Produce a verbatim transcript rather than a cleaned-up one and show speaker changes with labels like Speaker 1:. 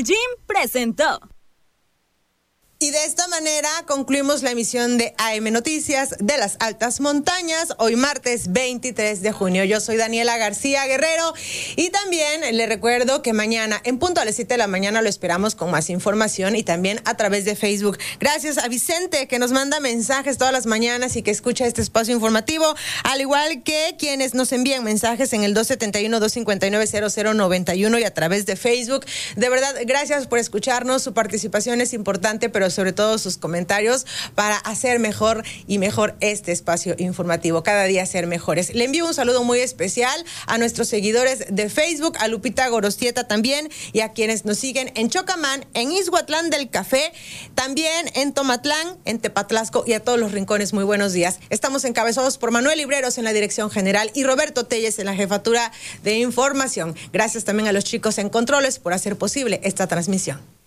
Speaker 1: Medellín presentó.
Speaker 2: Y de esta manera concluimos la emisión de A M Noticias de las Altas Montañas, hoy martes veintitrés de junio. Yo soy Daniela García Guerrero y también le recuerdo que mañana en punto a las siete de la mañana lo esperamos con más información y también a través de Facebook. Gracias a Vicente que nos manda mensajes todas las mañanas y que escucha este espacio informativo, al igual que quienes nos envían mensajes en el dos siete uno, dos cinco nueve, cero cero nueve uno y a través de Facebook. De verdad, gracias por escucharnos, su participación es importante, pero sobre todo sus comentarios para hacer mejor y mejor este espacio informativo, cada día ser mejores. Le envío un saludo muy especial a nuestros seguidores de Facebook, a Lupita Gorostieta también y a quienes nos siguen en Chocamán, en Izhuatlán del Café, también en Tomatlán, en Tepatlasco y a todos los rincones. Muy buenos días. Estamos encabezados por Manuel Libreros en la dirección general y Roberto Telles en la jefatura de información. Gracias también a los chicos en controles por hacer posible esta transmisión.